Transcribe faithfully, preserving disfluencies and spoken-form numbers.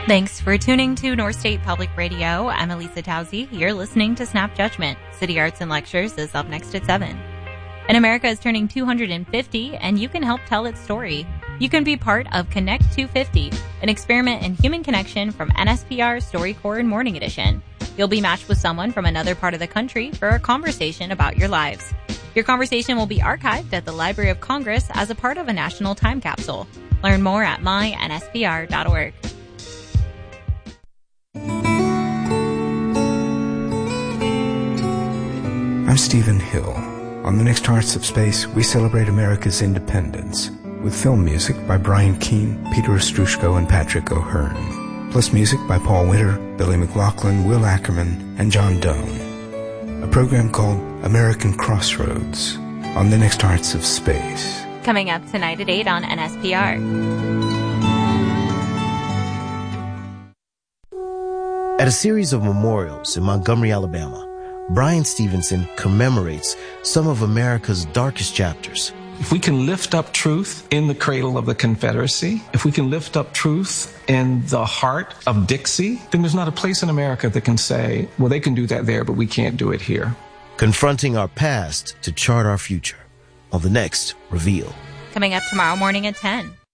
Thanks for tuning to North State Public Radio. I'm Elisa Tausi. You're listening to Snap Judgment. City Arts and Lectures is up next at seven. And America is turning two hundred fifty, and you can help tell its story. You can be part of Connect two fifty, an experiment in human connection from N S P R StoryCorps and Morning Edition. You'll be matched with someone from another part of the country for a conversation about your lives. Your conversation will be archived at the Library of Congress as a part of a national time capsule. Learn more at my N S P R dot org. I'm Stephen Hill. On the next Hearts of Space, we celebrate America's independence with film music by Brian Keane, Peter Ostroushko, and Patrick O'Hearn, plus music by Paul Winter, Billy McLaughlin, Will Ackerman, and John Doan. A program called American Crossroads on the next Hearts of Space. Coming up tonight at eight on N S P R. At a series of memorials in Montgomery, Alabama, Brian Stevenson commemorates some of America's darkest chapters. If we can lift up truth in the cradle of the Confederacy, if we can lift up truth in the heart of Dixie, then there's not a place in America that can say, well, they can do that there, but we can't do it here. Confronting our past to chart our future on the next Reveal. Coming up tomorrow morning at ten.